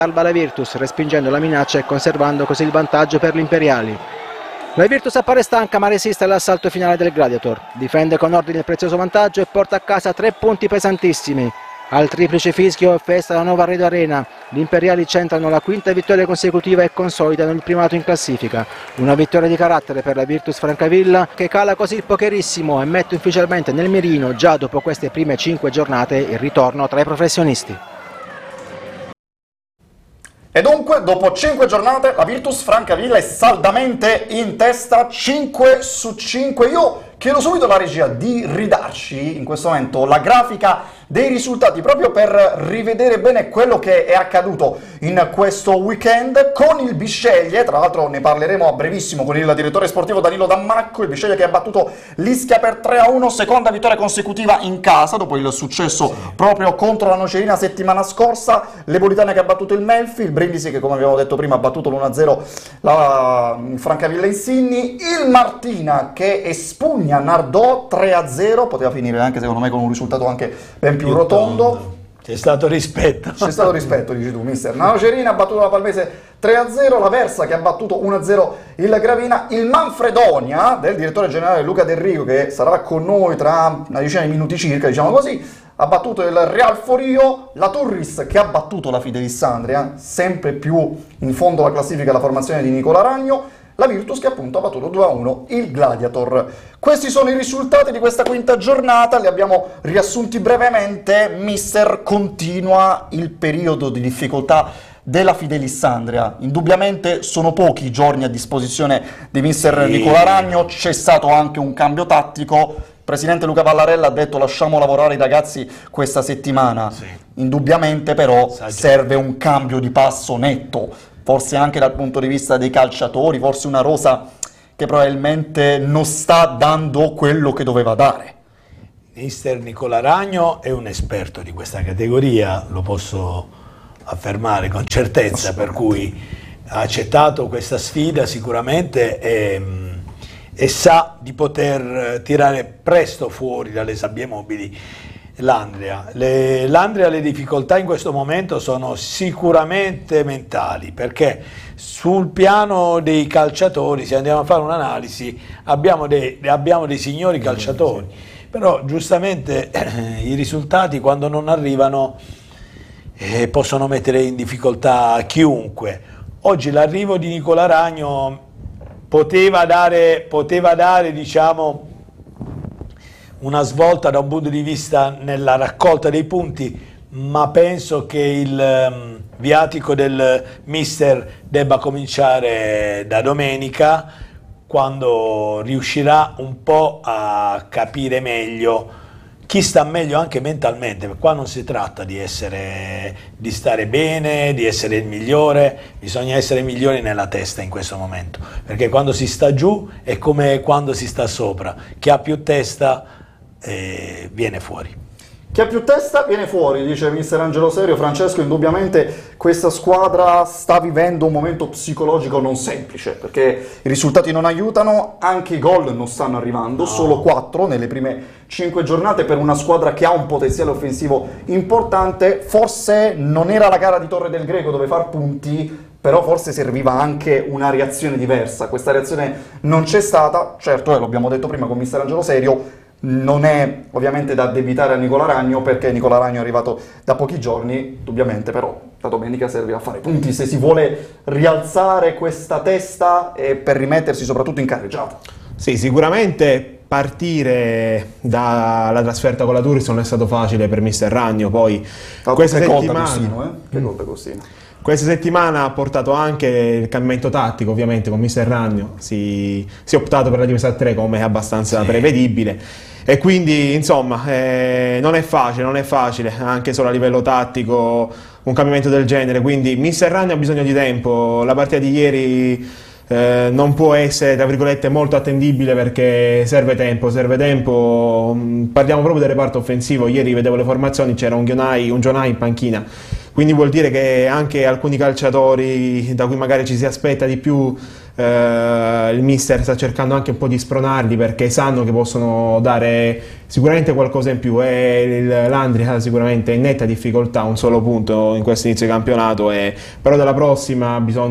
salva la Virtus, respingendo la minaccia e conservando così il vantaggio per gli imperiali. La Virtus appare stanca ma resiste all'assalto finale del Gladiator, difende con ordine il prezioso vantaggio e porta a casa 3 punti pesantissimi. Al triplice fischio festa la nuova Redo Arena, gli imperiali centrano la quinta vittoria consecutiva e consolidano il primato in classifica. Una vittoria di carattere per la Virtus Francavilla che cala così il pokerissimo e mette ufficialmente nel mirino, già dopo queste prime 5 giornate, il ritorno tra i professionisti. E dunque, dopo 5 giornate, la Virtus Francavilla è saldamente in testa, 5 su 5. Io chiedo subito alla regia di ridarci in questo momento la grafica dei risultati, proprio per rivedere bene quello che è accaduto in questo weekend con il Bisceglie. Tra l'altro ne parleremo a brevissimo con il direttore sportivo Danilo Dammacco. Il Bisceglie che ha battuto l'Ischia per 3-1, seconda vittoria consecutiva in casa dopo il successo proprio contro la Nocerina settimana scorsa. L'Ebolitana che ha battuto il Melfi, il Brindisi che, come abbiamo detto prima, ha battuto l'1-0 la Francavilla Insigni, il Martina che espugna Nardò 3-0, poteva finire anche secondo me con un risultato anche ben più rotondo. C'è stato rispetto. C'è stato rispetto, dici tu, mister. La Nocerina ha battuto la Palmese 3-0, la Versa che ha battuto 1-0 il Gravina, il Manfredonia del direttore generale Luca Del Rio, che sarà con noi tra una decina di minuti circa, diciamo così, ha battuto il Real Forio, la Turris che ha battuto la Fidelissandria, sempre più in fondo alla classifica la formazione di Nicola Ragno, la Virtus che appunto ha battuto 2-1 il Gladiator. Questi sono i risultati di questa quinta giornata, li abbiamo riassunti brevemente. Mister, continua il periodo di difficoltà della Fidelissandria. Indubbiamente sono pochi i giorni a disposizione di mister Nicola Ragno, c'è stato anche un cambio tattico. Il presidente Luca Vallarella ha detto lasciamo lavorare i ragazzi questa settimana. Indubbiamente però serve un cambio di passo netto. Forse anche dal punto di vista dei calciatori, forse una rosa che probabilmente non sta dando quello che doveva dare. Mister Nicola Ragno è un esperto di questa categoria, lo posso affermare con certezza, per cui ha accettato questa sfida sicuramente e sa di poter tirare presto fuori dalle sabbie mobili l'Andria. Le difficoltà in questo momento sono sicuramente mentali, perché sul piano dei calciatori, se andiamo a fare un'analisi, abbiamo dei signori calciatori, però giustamente i risultati quando non arrivano possono mettere in difficoltà chiunque. Oggi l'arrivo di Nicola Ragno poteva dare diciamo una svolta da un punto di vista nella raccolta dei punti, ma penso che il viatico del mister debba cominciare da domenica, quando riuscirà un po' a capire meglio chi sta meglio anche mentalmente, perché qua non si tratta di stare bene, di essere il migliore, bisogna essere migliori nella testa in questo momento, perché quando si sta giù è come quando si sta sopra, chi ha più testa viene fuori. Chi ha più testa viene fuori, dice mister Angelo Serio. Francesco, indubbiamente questa squadra sta vivendo un momento psicologico non semplice, perché i risultati non aiutano, anche i gol non stanno arrivando, solo 4 nelle prime 5 giornate per una squadra che ha un potenziale offensivo importante. Forse non era la gara di Torre del Greco dove far punti, però forse serviva anche una reazione diversa. Questa reazione non c'è stata, certo, lo abbiamo detto prima con mister Angelo Serio, non è ovviamente da addebitare a Nicola Ragno, perché Nicola Ragno è arrivato da pochi giorni, indubbiamente però la domenica serve a fare punti se si vuole rialzare questa testa e per rimettersi soprattutto in carreggiata. Sì, sicuramente partire dalla trasferta con la Turris non è stato facile per mister Ragno, poi questa settimana ha portato anche il cambiamento tattico, ovviamente con mister Ragno si è optato per la difesa a 3, come è abbastanza prevedibile, e quindi insomma non è facile anche solo a livello tattico un cambiamento del genere, quindi mister Ragno ha bisogno di tempo. La partita di ieri non può essere, tra virgolette, molto attendibile, perché serve tempo. Parliamo proprio del reparto offensivo. Ieri vedevo le formazioni, c'era un Gionai in panchina quindi vuol dire che anche alcuni calciatori da cui magari ci si aspetta di più, il mister sta cercando anche un po' di spronarli, perché sanno che possono dare sicuramente qualcosa in più, e l'Andria sicuramente è in netta difficoltà, un solo punto in questo inizio di campionato, però dalla prossima bisogna